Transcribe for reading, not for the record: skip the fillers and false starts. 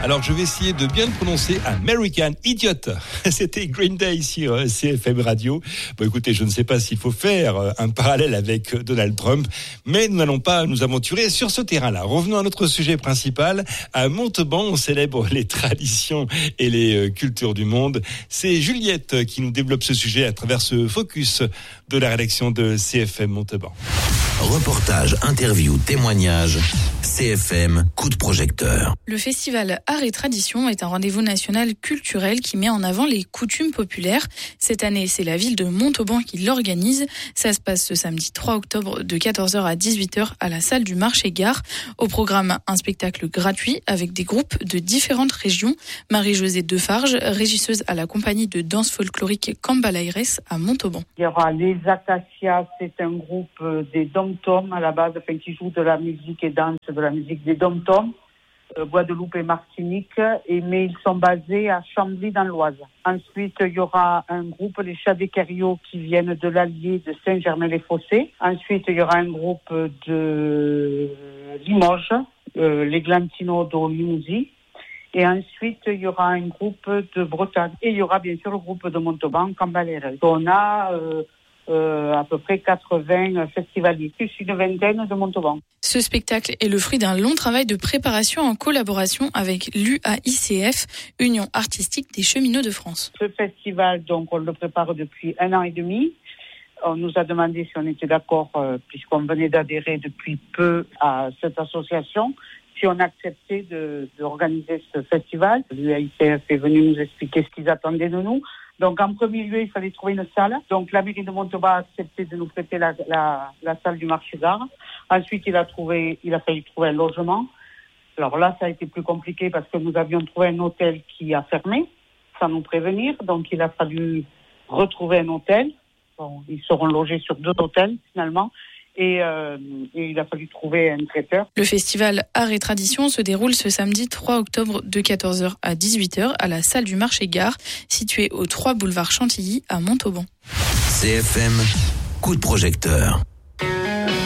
Alors je vais essayer de bien le prononcer, American Idiot. C'était Green Day sur CFM Radio. Bon écoutez, je ne sais pas s'il faut faire un parallèle avec Donald Trump, mais nous n'allons pas nous aventurer sur ce terrain-là. Revenons à notre sujet principal. À Montauban, on célèbre les traditions et les cultures du monde. C'est Juliette qui nous développe ce sujet à travers ce focus de la rédaction de CFM Montauban. Reportage, interview, témoignage, CFM, coup de projecteur. Le festival Art et Tradition est un rendez-vous national culturel qui met en avant les coutumes populaires. Cette année, c'est la ville de Montauban qui l'organise. Ça se passe ce samedi 3 octobre de 14h à 18h à la salle du Marché-Gare. Au programme, un spectacle gratuit avec des groupes de différentes régions. Marie-Josée Defarge, régisseuse à la compagnie de danse folklorique Cambalaires à Montauban. Il y aura les Acacias, c'est un groupe des dom-toms à la base, qui joue de la musique et danse de la musique des dom-toms, Guadeloupe et Martinique, mais ils sont basés à Chambly dans l'Oise. Ensuite, il y aura un groupe, les Chats des Carriaux, qui viennent de l'Allier de Saint-Germain-les-Fossés. Ensuite, il y aura un groupe de Limoges, les Glantino d'Olimousie. Et ensuite, il y aura un groupe de Bretagne. Et il y aura bien sûr le groupe de Montauban, Cambalaires. On a à peu près 80 festivaliers, plus une vingtaine de Montauban. Ce spectacle est le fruit d'un long travail de préparation en collaboration avec l'UAICF, Union artistique des cheminots de France. Ce festival, donc, on le prépare depuis 1 an et demi. On nous a demandé si on était d'accord, puisqu'on venait d'adhérer depuis peu à cette association, si on acceptait d'organiser ce festival. L'UAICF est venu nous expliquer ce qu'ils attendaient de nous. Donc, en premier lieu, il fallait trouver une salle. Donc, la mairie de Montauban a accepté de nous prêter la salle du Marché-Gare. Ensuite, il a fallu trouver un logement. Alors là, ça a été plus compliqué parce que nous avions trouvé un hôtel qui a fermé, sans nous prévenir. Donc, il a fallu retrouver un hôtel. Bon, ils seront logés sur 2 hôtels, finalement. Et il a fallu trouver un traiteur. Le festival Art et Tradition se déroule ce samedi 3 octobre de 14h à 18h à la salle du Marché-Gare, située au 3 boulevard Chantilly à Montauban. CFM, coup de projecteur.